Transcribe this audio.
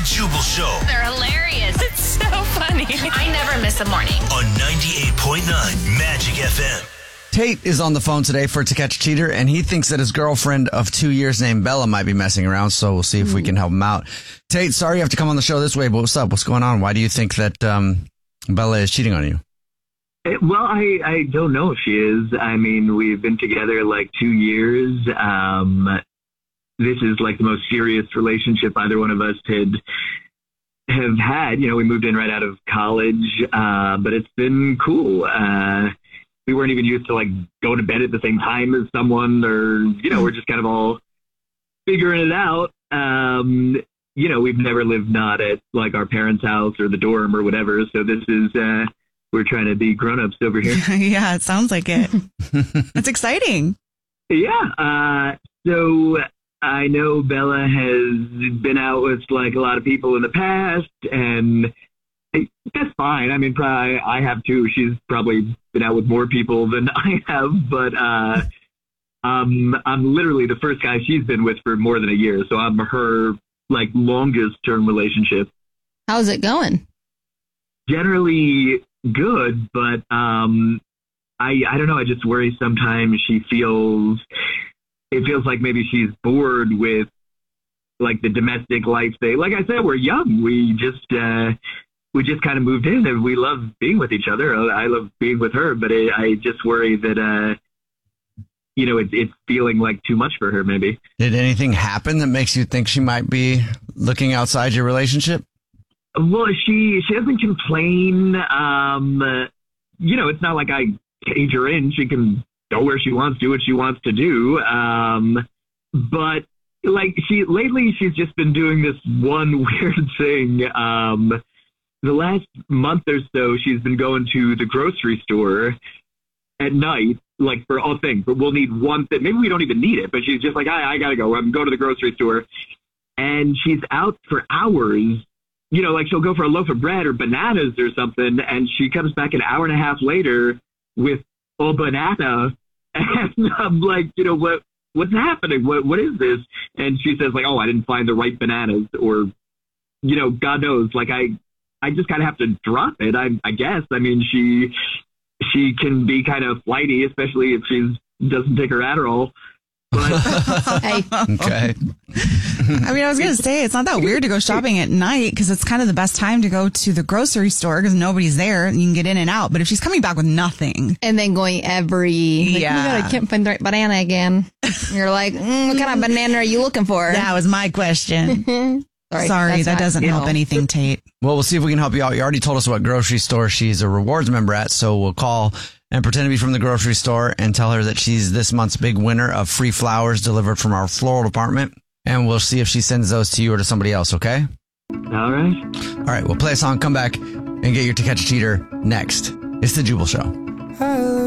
Jubal Show. They're hilarious. It's so funny. I never miss a morning. On 98.9 Magic FM. Tate is on the phone today for To Catch a Cheater, and he thinks that his girlfriend of 2 years named Bella might be messing around, so we'll see if we can help him out. Tate, sorry you have to come on the show this way, but what's up? What's going on? Why do you think that Bella is cheating on you? Well, I don't know if she is. I mean, we've been together like 2 years. This is like the most serious relationship either one of us have had. You know, we moved in right out of college, but it's been cool. We weren't even used to like going to bed at the same time as someone, or, you know, we're just kind of all figuring it out. You know, we've never lived not at like our parents' house or the dorm or whatever. So this is, we're trying to be grown-ups over here. Yeah, it sounds like it. It's exciting. Yeah. So I know Bella has been out with like a lot of people in the past, and that's fine. I mean, probably I have too. She's probably been out with more people than I have, but I'm literally the first guy she's been with for more than a year. So I'm her like longest term relationship. How's it going? Generally good, but I don't know. I just worry sometimes it feels like maybe she's bored with like the domestic life thing. Like I said, we're young. We just kind of moved in, and we love being with each other. I love being with her, but I just worry that, you know, it's feeling like too much for her, maybe. Did anything happen that makes you think she might be looking outside your relationship? Well, she doesn't complain. You know, it's not like I cage her in. She can go where she wants, do what she wants to do. But like lately she's just been doing this one weird thing. The last month or so, she's been going to the grocery store at night, like for all things, but we'll need one thing. Maybe we don't even need it, but she's just like, I gotta go. I'm going to the grocery store. And she's out for hours. You know, like she'll go for a loaf of bread or bananas or something, and she comes back an hour and a half later with a banana. And I'm like, you know, what's happening? What is this? And she says like, oh, I didn't find the right bananas, or, you know, God knows. Like I just kind of have to drop it, I guess. I mean, she can be kind of flighty, especially if she doesn't take her Adderall. But Hey. Okay. I mean, I was going to say, it's not that weird to go shopping at night because it's kind of the best time to go to the grocery store because nobody's there and you can get in and out. But if she's coming back with nothing. And then going like, oh my God, I can't find the right banana again. You're like, what kind of banana are you looking for? That was my question. Sorry, that doesn't help anything, Tate. Well, we'll see if we can help you out. You already told us what grocery store she's a rewards member at, so we'll call and pretend to be from the grocery store and tell her that she's this month's big winner of free flowers delivered from our floral department. And we'll see if she sends those to you or to somebody else, okay? all right. All right, we'll play a song, come back, and get your To Catch a Cheater next. It's The Jubal Show.